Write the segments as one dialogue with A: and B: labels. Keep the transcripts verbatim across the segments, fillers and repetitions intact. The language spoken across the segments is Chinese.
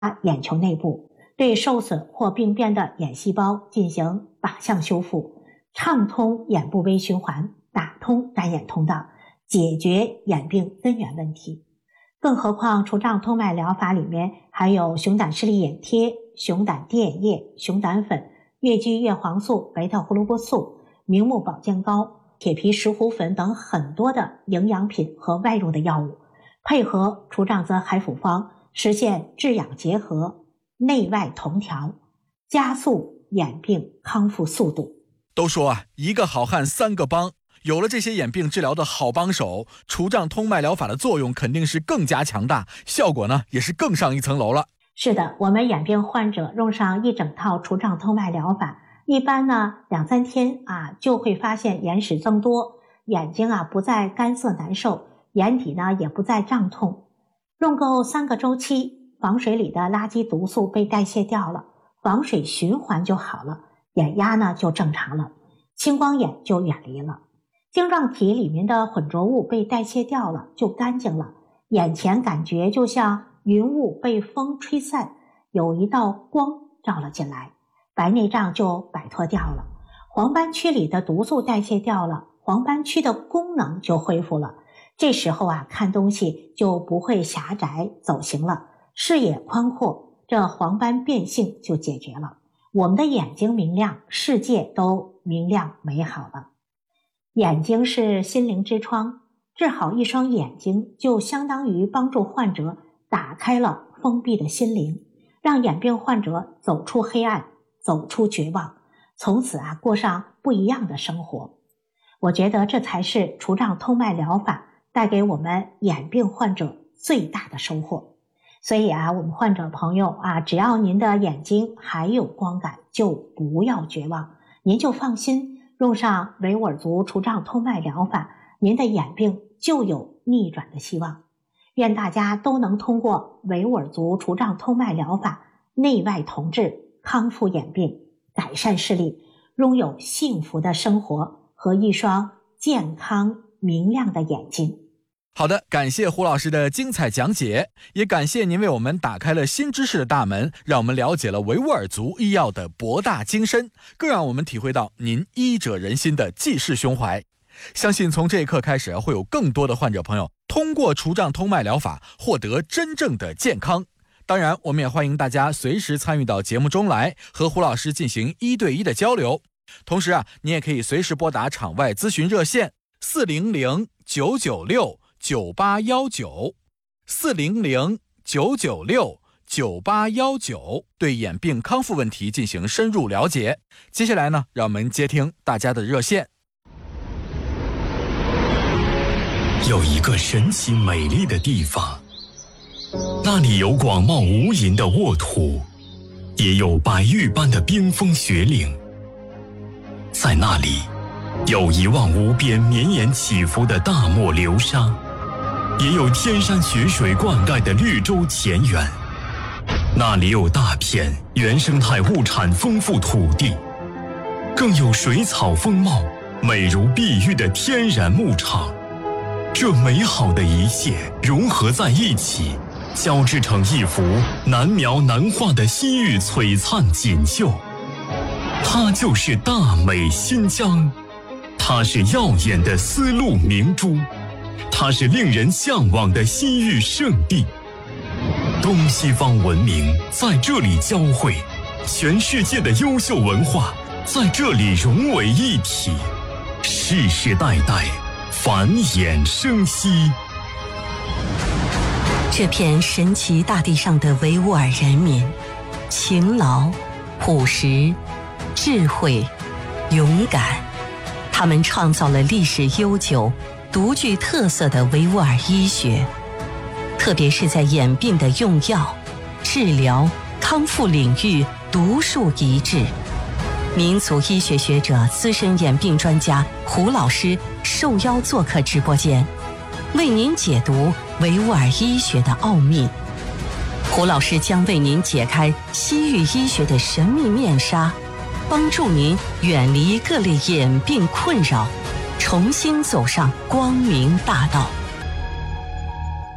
A: 眼球内部，对受损或病变的眼细胞进行靶向修复，畅通眼部微循环，打通单眼通道，解决眼病根源问题。更何况除障通脉疗法里面还有熊胆视力眼贴、熊胆滴眼液、熊胆粉、越剧叶黄素、贝塔胡萝卜素、明目保健膏、铁皮石斛粉等很多的营养品和外用的药物，配合除障泽海辅方，实现治养结合、内外同调，加速眼病康复速度。
B: 都说啊，一个好汉三个帮，有了这些眼病治疗的好帮手，除障通脉疗法的作用肯定是更加强大，效果呢也是更上一层楼了。
A: 是的，我们眼病患者用上一整套除障通脉疗法，一般呢两三天啊就会发现眼屎增多，眼睛啊不再干涩难受，眼底呢也不再胀痛。用够三个周期，房水里的垃圾毒素被代谢掉了，房水循环就好了，眼压呢就正常了，青光眼就远离了。晶状体里面的混浊物被代谢掉了，就干净了，眼前感觉就像云雾被风吹散，有一道光照了进来，白内障就摆脱掉了，黄斑区里的毒素代谢掉了，黄斑区的功能就恢复了。这时候啊，看东西就不会狭窄走形了，视野宽阔，这黄斑变性就解决了，我们的眼睛明亮，世界都明亮美好了。眼睛是心灵之窗，治好一双眼睛就相当于帮助患者打开了封闭的心灵，让眼病患者走出黑暗，走出绝望，从此啊过上不一样的生活。我觉得这才是除障通脉疗法带给我们眼病患者最大的收获。所以啊，我们患者朋友啊，只要您的眼睛还有光感，就不要绝望，您就放心，用上维吾尔族除障通脉疗法，您的眼病就有逆转的希望。愿大家都能通过维吾尔族除障通脉疗法内外同治，康复眼病，改善视力，拥有幸福的生活和一双健康明亮的眼睛。
B: 好的，感谢胡老师的精彩讲解，也感谢您为我们打开了新知识的大门，让我们了解了维吾尔族医药的博大精深，更让我们体会到您医者仁心的济世胸怀。相信从这一刻开始，会有更多的患者朋友通过除障通脉疗法获得真正的健康。当然，我们也欢迎大家随时参与到节目中来，和胡老师进行一对一的交流。同时啊，你也可以随时拨打场外咨询热线四零零九九六九八一九 四零零九九六九八一九，对眼病康复问题进行深入了解。接下来呢，让我们接听大家的热线。
C: 有一个神奇美丽的地方，那里有广袤无垠的沃土，也有白玉般的冰封雪岭。在那里，有一望无边绵延起伏的大漠流沙，也有天山雪水灌溉的绿洲田园。那里有大片原生态物产丰富土地，更有水草丰茂、美如碧玉的天然牧场。这美好的一切融合在一起，交织成一幅难描难画的西域璀璨锦绣。它就是大美新疆，它是耀眼的丝路明珠，它是令人向往的西域圣地。东西方文明在这里交汇，全世界的优秀文化在这里融为一体，世世代代繁衍生息。
D: 这片神奇大地上的维吾尔人民，勤劳、朴实、智慧、勇敢，他们创造了历史悠久、独具特色的维吾尔医学，特别是在眼病的用药、治疗、康复领域独树一帜。民族医学学者、资深眼病专家胡老师受邀做客直播间，为您解读维吾尔医学的奥秘。胡老师将为您解开西域医学的神秘面纱，帮助您远离各类眼病困扰，重新走上光明大道。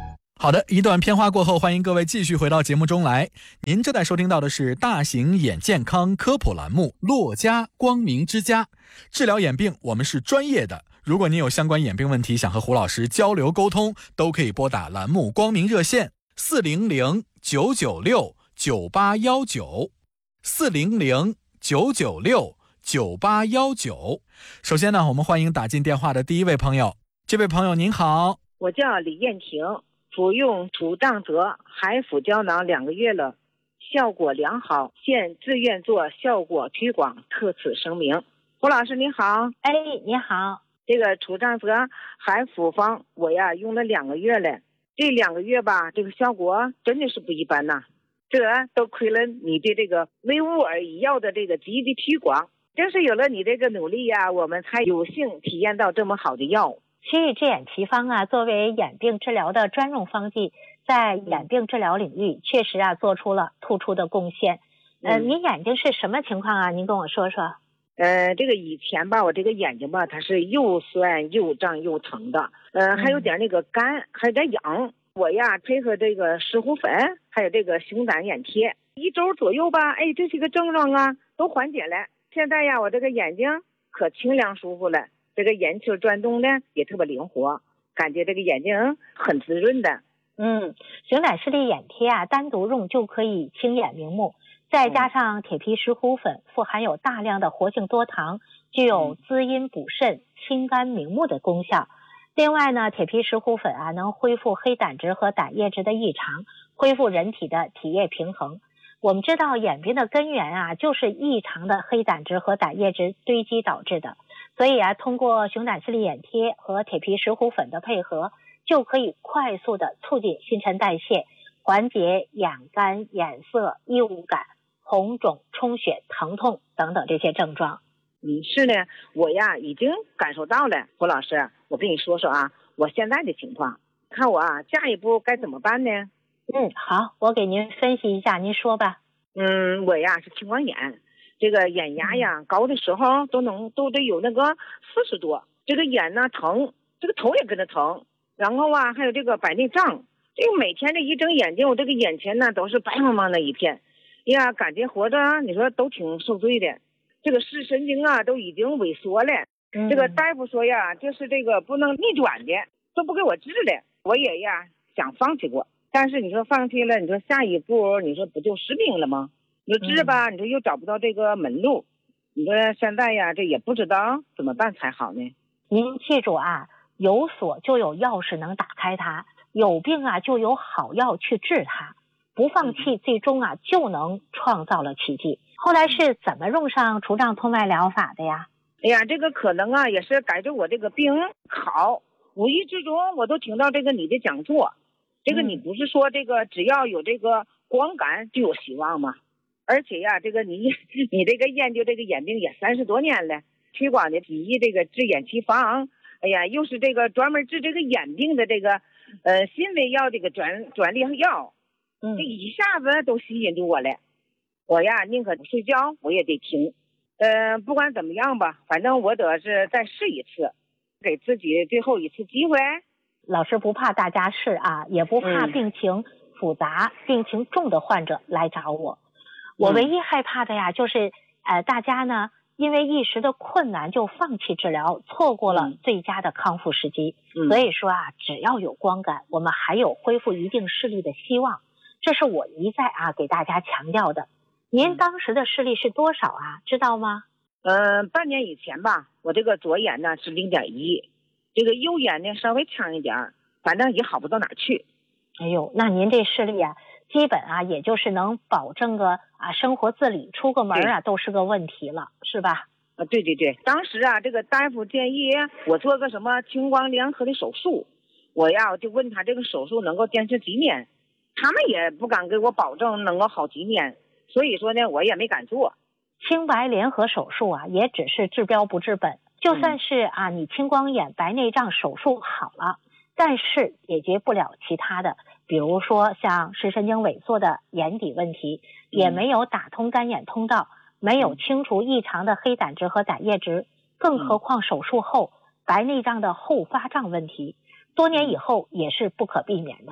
B: 好的，一段片花过后，欢迎各位继续回到节目中来。您正在收听到的是大型眼健康科普栏目《洛家光明之家》，治疗眼病我们是专业的。如果您有相关眼病问题，想和胡老师交流沟通，都可以拨打栏目光明热线四零零九九六九八一九四零零九九六九八一九。首先呢，我们欢迎打进电话的第一位朋友。这位朋友您好。
E: 我叫李艳婷，服用土障泽海辅胶囊两个月了，效果良好，现自愿做效果推广，特此声明。胡老师你好。
A: 哎，你好。
E: 这个土障泽海辅方我呀用了两个月了，这两个月吧，这个效果真的是不一般呐，这都亏了你的这个维吾尔医药的这个积极推广，正是有了你这个努力呀，我们才有幸体验到这么好的药物。
A: 其实智眼奇方啊，作为眼病治疗的专用方剂，在眼病治疗领域确实啊做出了突出的贡献。呃，
E: 嗯、
A: 你眼睛是什么情况啊？您跟我说说。
E: 呃，这个以前吧，我这个眼睛吧，它是又酸又胀又疼的，呃，还有点那个干，还有点痒。我呀，配合这个石斛粉，还有这个熊胆眼贴，一周左右吧，哎，这些个症状啊都缓解了。现在呀，我这个眼睛可清凉舒服了，这个眼球转动呢也特别灵活，感觉这个眼睛很滋润的。
A: 嗯，熊胆视力眼贴啊，单独用就可以清眼明目。再加上铁皮石斛粉，富含有大量的活性多糖，具有滋阴补肾、清肝明目的功效。另外呢，铁皮石斛粉啊，能恢复黑胆汁和胆液质的异常，恢复人体的体液平衡。我们知道眼病的根源啊，就是异常的黑胆汁和胆液质堆积导致的。所以啊，通过熊胆视力眼贴和铁皮石斛粉的配合，就可以快速的促进新陈代谢，缓解眼干、眼涩、异物感、红肿、充血、疼痛等等这些症状。
E: 嗯，是呢，我呀已经感受到了。胡老师，我跟你说说啊，我现在的情况，看我啊下一步该怎么办呢？
A: 嗯，好，我给您分析一下，您说吧。
E: 嗯，我呀是青光眼，这个眼压呀、嗯、高的时候都能都得有那个四十多，这个眼呢疼，这个头也跟着疼，然后啊还有这个白内障，这个每天这一睁眼睛，我这个眼前呢都是白茫茫的一片。呀，感觉活着你说都挺受罪的，这个视神经啊都已经萎缩了。嗯、这个大夫说呀，就是这个不能逆转的，都不给我治了。我也呀想放弃过，但是你说放弃了，你说下一步，你说不就失明了吗？你说治吧，你说又找不到这个门路，你说现在呀这也不知道怎么办才好呢。
A: 您记住啊，有锁就有钥匙能打开它，有病啊就有好药去治它。不放弃，最终啊就能创造了奇迹。后来是怎么用上除障通脉疗法的呀？
E: 哎呀，这个可能啊也是改着我这个病好，无意之中我都听到这个你的讲座。这个你不是说这个只要有这个光感就有希望吗？而且呀，这个你你这个研究这个眼病也三十多年了，推广的第一这个治眼奇方，哎呀，又是这个专门治这个眼病的这个呃新微药这个专专利药。这一下子都吸引住我了，我呀宁可不睡觉我也得听。呃，不管怎么样吧，反正我得是再试一次，给自己最后一次机会。
A: 老师不怕大家试啊，也不怕病情复杂、嗯、病情重的患者来找我。我唯一害怕的呀，就是呃大家呢因为一时的困难就放弃治疗，错过了最佳的康复时机。嗯、所以说啊，只要有光感，我们还有恢复一定视力的希望。这是我一再啊给大家强调的。您当时的视力是多少啊？知道吗？
E: 呃，半年以前吧，我这个左眼呢是 零点一， 这个右眼呢稍微强一点，反正也好不到哪去。
A: 哎呦，那您这视力啊，基本啊也就是能保证个啊生活自理，出个门啊都是个问题了，是吧？
E: 啊，对对对，当时啊这个大夫建议我做个什么青光联合的手术，我呀我就问他这个手术能够坚持几年。他们也不敢给我保证能够好几年，所以说呢我也没敢做。
A: 青白联合手术啊也只是治标不治本，就算是啊你青光眼白内障手术好了，但是解决不了其他的，比如说像视神经萎缩的眼底问题，也没有打通干眼通道，没有清除异常的黑胆汁和胆液质，更何况手术后白内障的后发胀问题，多年以后也是不可避免的。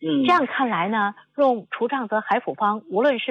E: 嗯，
A: 这样看来呢，用除障则海府方，无论是